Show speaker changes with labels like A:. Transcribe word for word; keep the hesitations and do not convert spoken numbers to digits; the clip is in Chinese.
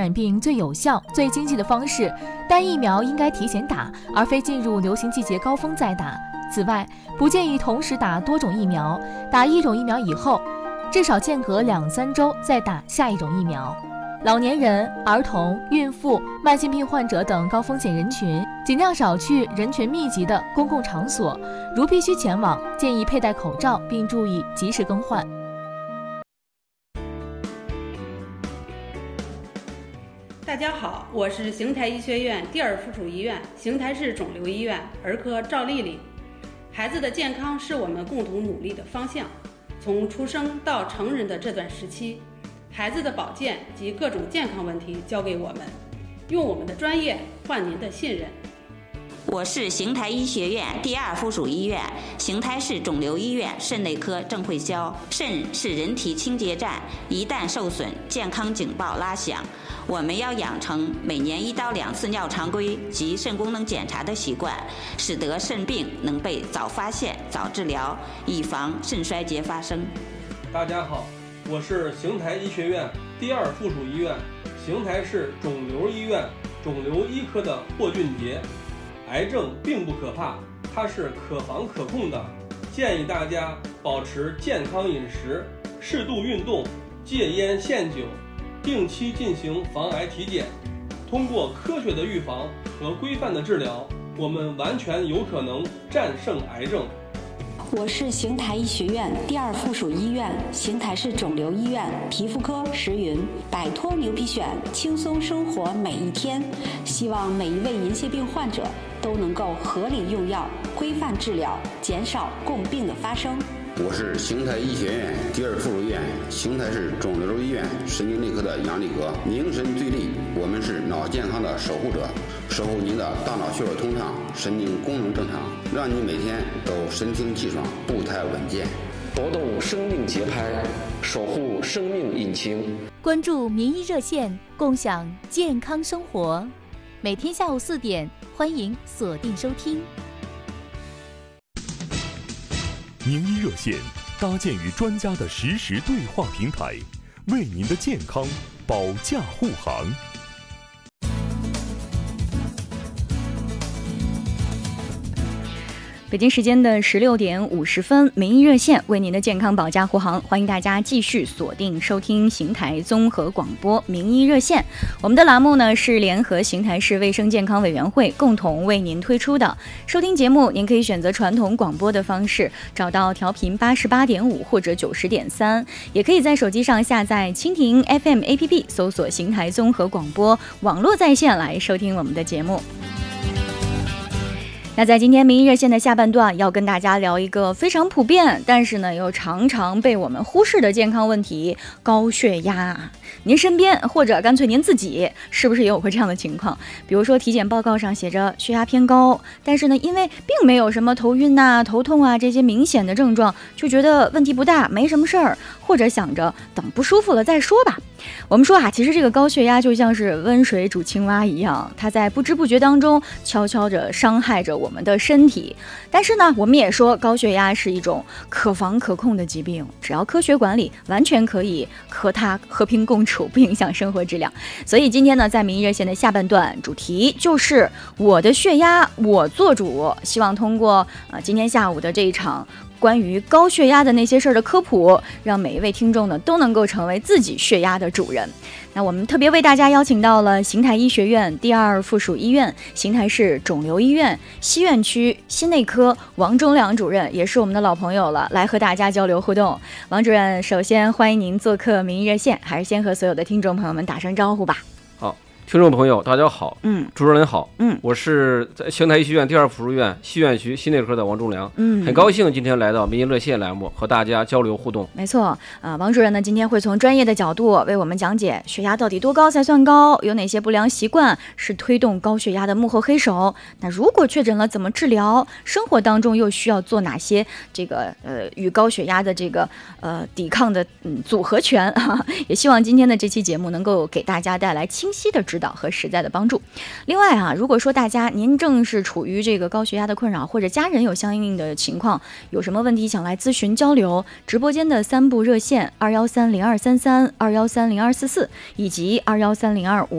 A: 染病最有效、最经济的方式，但疫苗应该提前打，而非进入流行季节高峰再打。此外，不建议同时打多种疫苗，打一种疫苗以后，至少间隔两三周再打下一种疫苗。老年人、儿童、孕妇、慢性病患者等高风险人群，尽量少去人群密集的公共场所。如必须前往，建议佩戴口罩，并注意及时更换。
B: 大家好，我是邢台医学院第二附属医院邢台市肿瘤医院儿科赵丽丽。孩子的健康是我们共同努力的方向。从出生到成人的这段时期，孩子的保健及各种健康问题交给我们，用我们的专业换您的信任。
C: 我是邢台医学院第二附属医院邢台市肿瘤医院肾内科郑慧霄。肾是人体清洁站，一旦受损，健康警报拉响。我们要养成每年一到两次尿常规及肾功能检查的习惯，使得肾病能被早发现、早治疗，以防肾衰竭发生。
D: 大家好，我是邢台医学院第二附属医院邢台市肿瘤医院肿瘤医科的霍俊杰。癌症并不可怕，它是可防可控的，建议大家保持健康饮食，适度运动，戒烟限酒，定期进行防癌体检。通过科学的预防和规范的治疗，我们完全有可能战胜癌症。
E: 我是邢台医学院第二附属医院邢台市肿瘤医院皮肤科石云。摆脱牛皮癣，轻松生活每一天。希望每一位银屑病患者都能够合理用药，规范治疗，减少共病的发生。
F: 我是邢台医学院第二附属医院邢台市肿瘤医院神经内科的杨立革。凝神聚力，我们是脑健康的守护者，守护您的大脑血管通畅，神经功能正常，让你每天都神清气爽，步态稳健。
G: 拨动生命节拍，守护生命引擎。
H: 关注民医热线，共享健康生活。每天下午四点，欢迎锁定收听。
I: 名医热线搭建于专家的实时对话平台，为您的健康保驾护航。
J: 北京时间的十六点五十分，名医热线为您的健康保驾护航，欢迎大家继续锁定收听邢台综合广播名医热线。我们的栏目呢是联合邢台市卫生健康委员会共同为您推出的。收听节目，您可以选择传统广播的方式，找到调频八十八点五或者九十点三，也可以在手机上下载蜻蜓 F M A P P， 搜索邢台综合广播，网络在线来收听我们的节目。那在今天名医热线的下半段，要跟大家聊一个非常普遍，但是呢又常常被我们忽视的健康问题——高血压。您身边或者干脆您自己，是不是也有过这样的情况？比如说体检报告上写着血压偏高，但是呢因为并没有什么头晕啊、头痛啊这些明显的症状，就觉得问题不大，没什么事儿，或者想着等不舒服了再说吧。我们说啊，其实这个高血压就像是温水煮青蛙一样，它在不知不觉当中悄悄着伤害着我们的身体。但是呢，我们也说高血压是一种可防可控的疾病，只要科学管理，完全可以和它和平共处，不影响生活质量。所以今天呢，在名医热线的下半段，主题就是我的血压我做主，希望通过呃今天下午的这一场关于高血压的那些事儿的科普，让每一位听众呢都能够成为自己血压的主人。那我们特别为大家邀请到了邢台医学院第二附属医院邢台市肿瘤医院西院区心内科王忠良主任，也是我们的老朋友了，来和大家交流互动。王主任，首先欢迎您做客名医热线，还是先和所有的听众朋友们打声招呼吧。
G: 好，听众朋友大家好，
J: 嗯，
G: 主持人好，
J: 嗯，
G: 我是在邢台医学院第二附属医院西院区心内科的王忠良，嗯，很高兴今天来到民医热线栏目和大家交流互动。
J: 没错，呃，王主任呢今天会从专业的角度为我们讲解血压到底多高才算高，有哪些不良习惯是推动高血压的幕后黑手。那如果确诊了怎么治疗？生活当中又需要做哪些这个呃与高血压的这个呃抵抗的嗯组合拳啊？也希望今天的这期节目能够给大家带来清晰的指导和实在的帮助。另外啊，如果说大家您正是处于这个高血压的困扰，或者家人有相应的情况，有什么问题想来咨询交流，直播间的三部热线二幺三零二三三、二幺三零二四四以及二幺三零二五